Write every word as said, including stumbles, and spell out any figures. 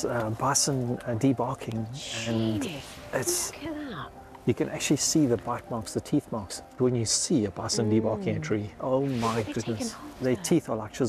it's uh, bison uh, debarking, and Gee, it's look at that. you can actually see the bite marks, the teeth marks, when you see a bison debarking a tree. Oh my They've goodness, taken hold their there. teeth are like chisels.